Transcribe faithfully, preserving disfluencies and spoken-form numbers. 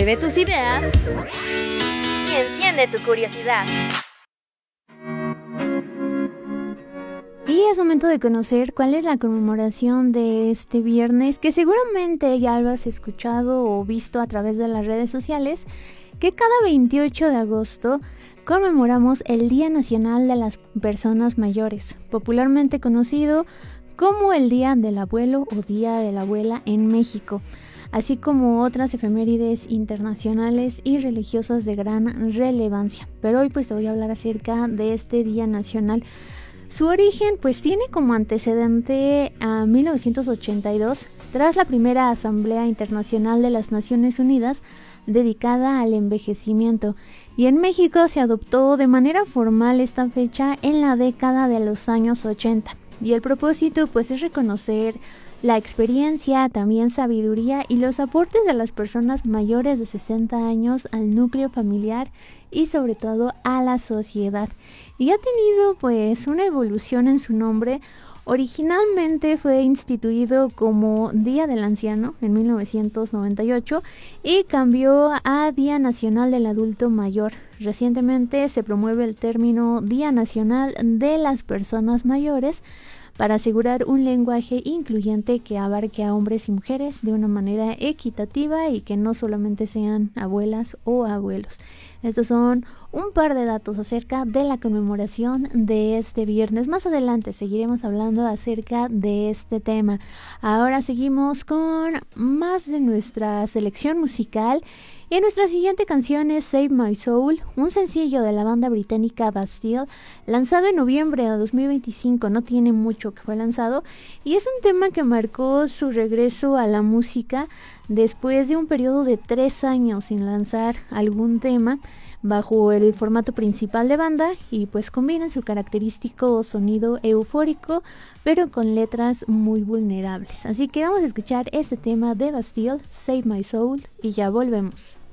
Mueve tus ideas y enciende tu curiosidad. Y es momento de conocer cuál es la conmemoración de este viernes, que seguramente ya lo has escuchado o visto a través de las redes sociales, que cada veintiocho de agosto conmemoramos el Día Nacional de las Personas Mayores, popularmente conocido como el Día del Abuelo o Día de la Abuela en México, así como otras efemérides internacionales y religiosas de gran relevancia. Pero hoy pues te voy a hablar acerca de este Día Nacional. Su origen pues tiene como antecedente a mil novecientos ochenta y dos, tras la primera Asamblea Internacional de las Naciones Unidas dedicada al envejecimiento, y en México se adoptó de manera formal esta fecha en la década de los años ochenta, y el propósito pues es reconocer la experiencia, también sabiduría y los aportes de las personas mayores de sesenta años al núcleo familiar y sobre todo a la sociedad. Y ha tenido pues una evolución en su nombre. Originalmente fue instituido como Día del Anciano en mil novecientos noventa y ocho y cambió a Día Nacional del Adulto Mayor. Recientemente se promueve el término Día Nacional de las Personas Mayores para asegurar un lenguaje incluyente que abarque a hombres y mujeres de una manera equitativa y que no solamente sean abuelas o abuelos. Estos son un par de datos acerca de la conmemoración de este viernes. Más adelante seguiremos hablando acerca de este tema. Ahora seguimos con más de nuestra selección musical. Y nuestra siguiente canción es Save My Soul, un sencillo de la banda británica Bastille, lanzado en noviembre de dos mil veinticinco, no tiene mucho que fue lanzado, y es un tema que marcó su regreso a la música después de un periodo de tres años sin lanzar algún tema bajo el formato principal de banda, y pues combinan su característico sonido eufórico pero con letras muy vulnerables. Así que vamos a escuchar este tema de Bastille, Save My Soul, y ya volvemos.